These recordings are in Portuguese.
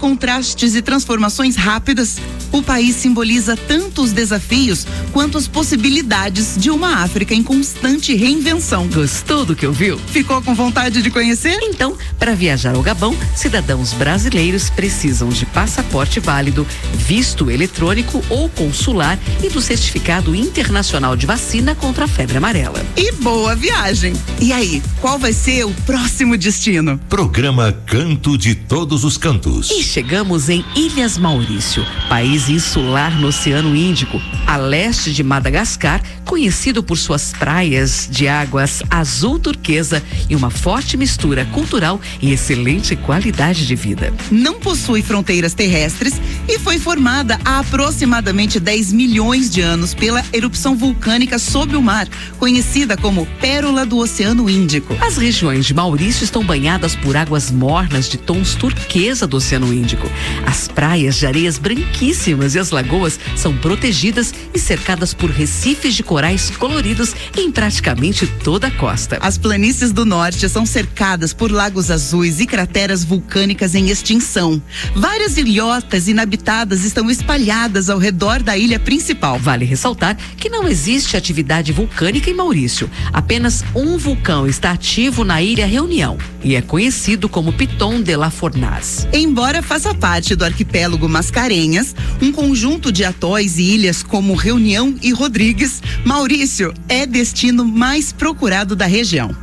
contrastes e transformações rápidas, o país simboliza tanto os desafios quanto as possibilidades de uma África em constante reinvenção. Gostou do que ouviu? Ficou com vontade de conhecer? Então, para viajar ao Gabão, cidadãos brasileiros precisam de passaporte válido, visto eletrônico ou consular e do certificado internacional de vacina contra a febre amarela. E boa viagem! E aí, qual vai ser o próximo destino? Programa Canto de Todos os Cantos. E chegamos em Ilhas Maurício, país insular no Oceano Índico, a leste de Madagascar, conhecido por suas praias de águas azul turquesa e uma forte mistura cultural e excelente qualidade de vida. Não possui fronteiras terrestres e foi formada há aproximadamente 10 milhões de anos pela erupção vulcânica sob o mar, conhecida como Pérola do Oceano Índico. As regiões de Maurício estão banhadas por águas mornas de tons turquesa do Oceano Índico. As praias de areias branquíssimas e as lagoas são protegidas e cercadas por recifes de corais coloridos em praticamente toda a costa. As planícies do norte são cercadas por lagos azuis e crateras vulcânicas em extinção. Várias ilhotas inabitadas estão espalhadas ao redor da ilha principal. Vale ressaltar que não existe atividade vulcânica em Maurício. Apenas um vulcão está ativo na Ilha Reunião e é conhecido como Piton de la Fornaz. Embora faça parte do arquipélago Mascarenhas, um conjunto de atóis e ilhas como Reunião e Rodrigues, Maurício é destino mais procurado da região.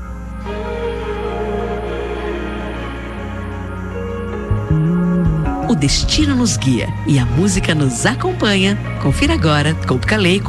O destino nos guia e a música nos acompanha. Confira agora Coldplay com